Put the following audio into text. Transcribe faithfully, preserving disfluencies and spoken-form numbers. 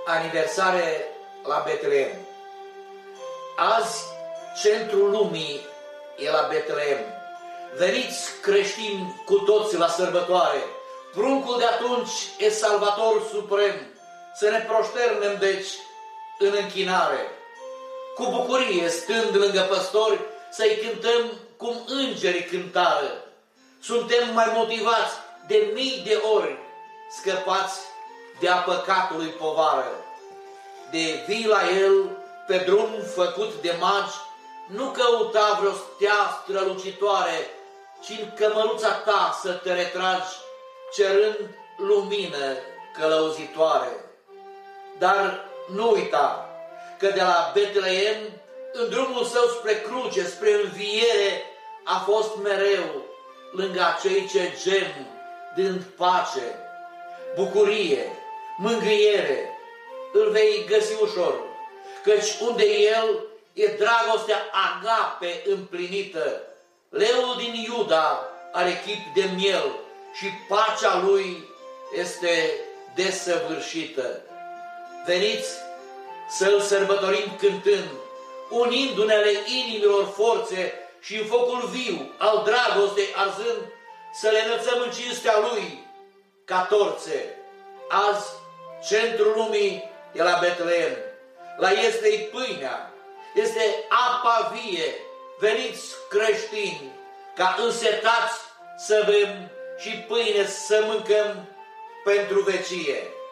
aniversare la Betleem. Azi, centrul lumii e la Betleem. Veniți creștini cu toți la sărbătoare. Pruncul de atunci e Salvator suprem. Să ne proșternem, deci, în închinare. Cu bucurie, stând lângă păstori, să-i cântăm cum îngerii cântară. Suntem mai motivați de mii de ori, scăpați de-a păcatului povară. De vii la el, pe drum făcut de magi, nu căuta vreo stea strălucitoare, ci în cămăruța ta să te retragi, cerând lumină călăuzitoare. Dar nu uita că de la Betleem, în drumul său spre cruce, spre înviere, a fost mereu lângă acei ce gem, dând pace, bucurie, mângâiere. Îl vei găsi ușor, căci unde el e dragostea agape împlinită. Leul din Iuda are chip de miel și pacea lui este desăvârșită. Veniți să-l sărbătorim cântând, unindu-ne-le inimilor forțe și în focul viu al dragostei arzând, să le înălțăm în cinstea lui ca torțe. Azi, centrul lumii e la Betleem. La este-i pâinea, este apa vie. Veniți creștini, ca însetați să bem și pâine să mâncăm pentru vecie.